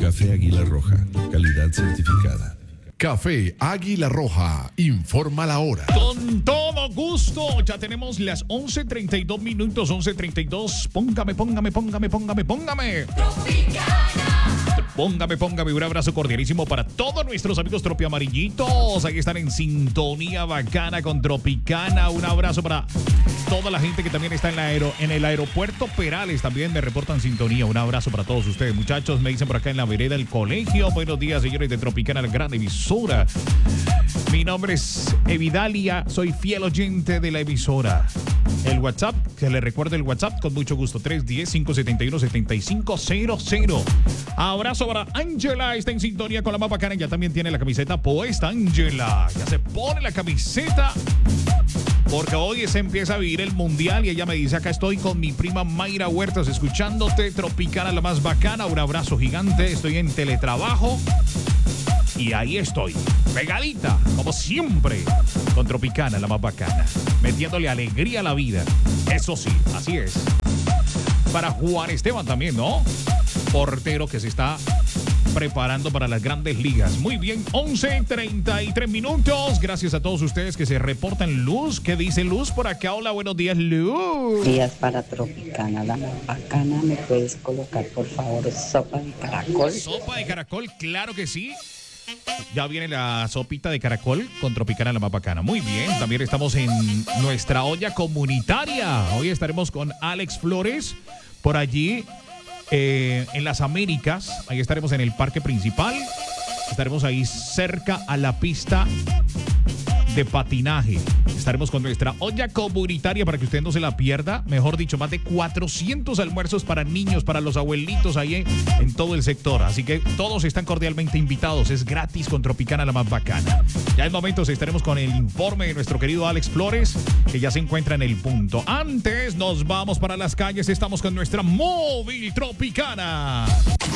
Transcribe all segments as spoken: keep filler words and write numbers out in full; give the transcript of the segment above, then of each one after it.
Café Águila Roja, calidad certificada. Café Águila Roja, informa la hora. Con todo gusto, ya tenemos las once treinta y dos minutos, once treinta y dos. Póngame, póngame, póngame, póngame, póngame. Póngame, póngame, un abrazo cordialísimo para todos nuestros amigos tropiamarillitos. Ahí están en sintonía bacana con Tropicana. Un abrazo para toda la gente que también está en, la aero, en el aeropuerto Perales. También me reportan sintonía. Un abrazo para todos ustedes, muchachos. Me dicen por acá en la vereda del colegio. Buenos días, señores de Tropicana, la gran emisora. Mi nombre es Evidalia. Soy fiel oyente de la emisora. El WhatsApp, que le recuerdo el WhatsApp con mucho gusto, tres uno cero, cinco siete uno, siete cinco cero cero. Abrazo para Ángela, está en sintonía con la más bacana. Ya también tiene la camiseta puesta, Ángela. Ya se pone la camiseta porque hoy se empieza a vivir el mundial y ella me dice, acá estoy con mi prima Mayra Huertas escuchándote, Tropicana, la más bacana. Un abrazo gigante, estoy en teletrabajo y ahí estoy, pegadita, como siempre, con Tropicana, la más bacana, metiéndole alegría a la vida. Eso sí, así es. Para Juan Esteban también, ¿no? Portero que se está preparando para las grandes ligas. Muy bien, once treinta y tres minutos. Gracias a todos ustedes que se reportan. Luz, ¿qué dice Luz por acá? Hola, buenos días, Luz. Días para Tropicana, la más bacana. ¿Me puedes colocar, por favor, sopa de caracol? Sopa de caracol, claro que sí. Ya viene la sopita de caracol con Tropicana, la más bacana. Muy bien, también estamos en nuestra olla comunitaria. Hoy estaremos con Alex Flores por allí eh, en las Américas. Ahí estaremos en el parque principal. Estaremos ahí cerca a la pista de patinaje. Estaremos con nuestra olla comunitaria para que usted no se la pierda. Mejor dicho, más de cuatrocientos almuerzos para niños, para los abuelitos ahí en, en todo el sector. Así que todos están cordialmente invitados. Es gratis con Tropicana, la más bacana. Ya en momentos estaremos con el informe de nuestro querido Alex Flores, que ya se encuentra en el punto. Antes nos vamos para las calles. Estamos con nuestra móvil Tropicana.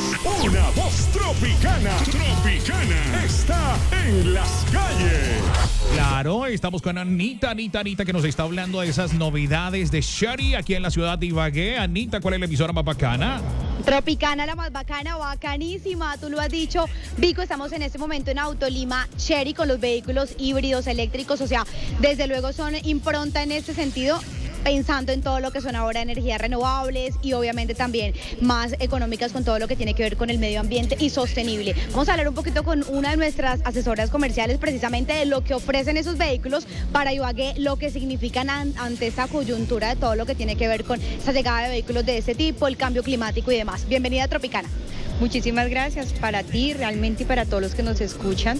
Una voz tropicana. Tropicana está en las calles. Claro, estamos con Anita, Anita, Anita, que nos está hablando de esas novedades de Sherry aquí en la ciudad de Ibagué. Anita, ¿cuál es la emisora más bacana? Tropicana, la más bacana, bacanísima, tú lo has dicho. Vico, estamos en este momento en Autolima Sherry con los vehículos híbridos eléctricos, o sea, desde luego son impronta en este sentido, pensando en todo lo que son ahora energías renovables y obviamente también más económicas con todo lo que tiene que ver con el medio ambiente y sostenible. Vamos a hablar un poquito con una de nuestras asesoras comerciales precisamente de lo que ofrecen esos vehículos para Ibagué, lo que significan an- ante esta coyuntura de todo lo que tiene que ver con esa llegada de vehículos de este tipo, el cambio climático y demás. Bienvenida a Tropicana. Muchísimas gracias para ti realmente y para todos los que nos escuchan.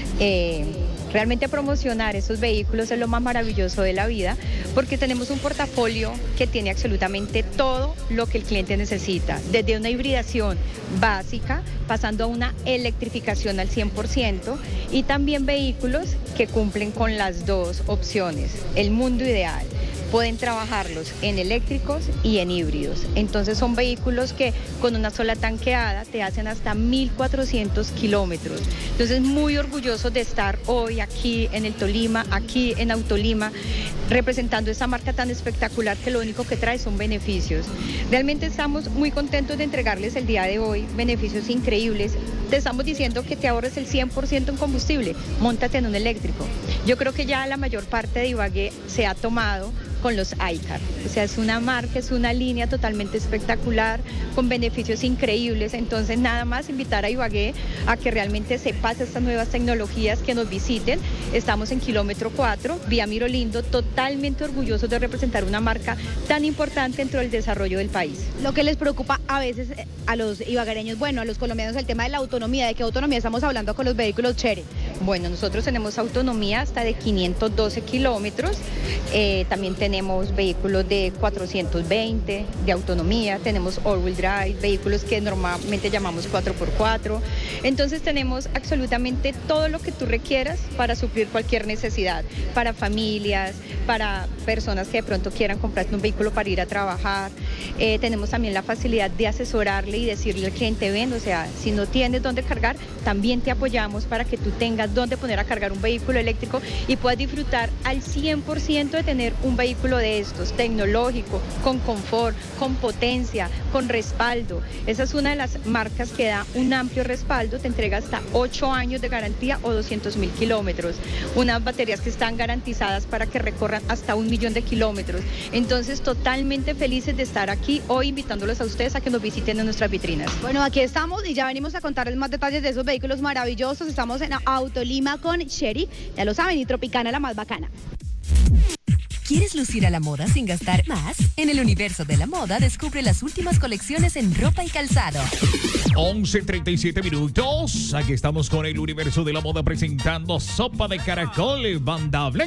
Eh, realmente promocionar estos vehículos es lo más maravilloso de la vida porque tenemos un portafolio que tiene absolutamente todo lo que el cliente necesita, desde una hibridación básica, pasando a una electrificación al cien por ciento y también vehículos que cumplen con las dos opciones, el mundo ideal. Pueden trabajarlos en eléctricos y en híbridos. Entonces son vehículos que con una sola tanqueada te hacen hasta mil cuatrocientos kilómetros. Entonces muy orgullosos de estar hoy aquí en el Tolima, aquí en Autolima, representando esta marca tan espectacular que lo único que trae son beneficios. Realmente estamos muy contentos de entregarles el día de hoy beneficios increíbles. Te estamos diciendo que te ahorres el cien por ciento en combustible, móntate en un eléctrico. Yo creo que ya la mayor parte de Ibagué se ha tomado con los iCar. O sea, es una marca, es una línea totalmente espectacular, con beneficios increíbles. Entonces, nada más invitar a Ibagué a que realmente se pase estas nuevas tecnologías, que nos visiten. Estamos en kilómetro cuatro, vía Mirolindo, totalmente orgullosos de representar una marca tan importante dentro del desarrollo del país. Lo que les preocupa a veces a los ibaguereños, bueno, a los colombianos, el tema de la autonomía, ¿de qué autonomía estamos hablando con los vehículos Chery? Bueno, nosotros tenemos autonomía hasta de quinientos doce kilómetros, eh, también tenemos vehículos de cuatrocientos veinte de autonomía, tenemos all-wheel drive, vehículos que normalmente llamamos cuatro por cuatro, entonces tenemos absolutamente todo lo que tú requieras para suplir cualquier necesidad, para familias, para personas que de pronto quieran comprarse un vehículo para ir a trabajar. Eh, tenemos también la facilidad de asesorarle y decirle al cliente, ven, o sea, si no tienes dónde cargar, también te apoyamos para que tú tengas tengas dónde poner a cargar un vehículo eléctrico y puedas disfrutar al cien por ciento de tener un vehículo de estos, tecnológico, con confort, con potencia, con respaldo. Esa es una de las marcas que da un amplio respaldo, te entrega hasta ocho años de garantía o doscientos mil kilómetros. Unas baterías que están garantizadas para que recorran hasta un millón de kilómetros. Entonces, totalmente felices de estar aquí hoy invitándolos a ustedes a que nos visiten en nuestras vitrinas. Bueno, aquí estamos y ya venimos a contarles más detalles de esos vehículos maravillosos. Estamos en Autolima con Sherry, ya lo saben, y Tropicana, la más bacana. ¿Quieres lucir a la moda sin gastar más? En el universo de la moda descubre las últimas colecciones en ropa y calzado. once treinta y siete minutos. Aquí estamos con el universo de la moda presentando Sopa de Caracol, Banda Blanca.